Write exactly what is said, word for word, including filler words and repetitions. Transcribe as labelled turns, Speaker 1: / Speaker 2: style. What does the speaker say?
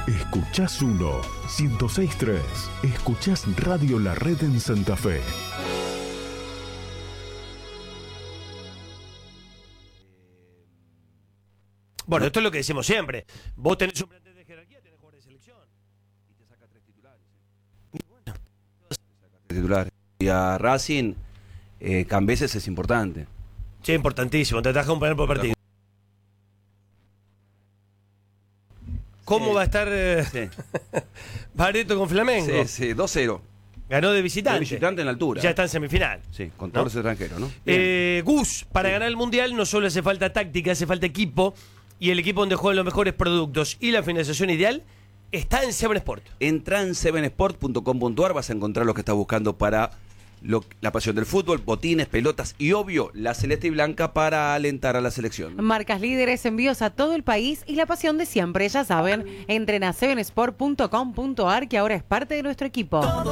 Speaker 1: Escuchás uno, ciento seis punto tres. Escuchás Radio La Red en Santa Fe.
Speaker 2: Bueno, esto es lo que decimos siempre. Vos tenés un plantel de jerarquía, tenés jugadores de selección.
Speaker 3: Y te saca tres titulares. ¿eh? Y bueno, te saca tres titulares. Y a Racing, eh, Cambeses es importante.
Speaker 2: Sí, importantísimo. Te ataja un penal por partido. ¿Cómo
Speaker 3: Sí.
Speaker 2: va a estar eh,
Speaker 3: Sí,
Speaker 2: Barreto con Flamengo?
Speaker 3: sí, sí, dos cero.
Speaker 2: Ganó de visitante.
Speaker 3: De visitante en la altura.
Speaker 2: Ya está en semifinal.
Speaker 3: Sí, con todos
Speaker 2: ¿no?
Speaker 3: los extranjeros, ¿no?
Speaker 2: Eh, Gus, para ganar el Mundial no solo hace falta táctica, hace falta equipo. Y el equipo donde juegan los mejores productos y la financiación ideal está en Seven Sport.
Speaker 3: Entra en seven sport punto com punto a r, vas a encontrar lo que estás buscando para lo, la pasión del fútbol, botines, pelotas y obvio, la celeste y blanca para alentar a la selección.
Speaker 4: Marcas líderes, envíos a todo el país y la pasión de siempre, ya saben. Entren a seven sport punto com punto a r, que ahora es parte de nuestro equipo.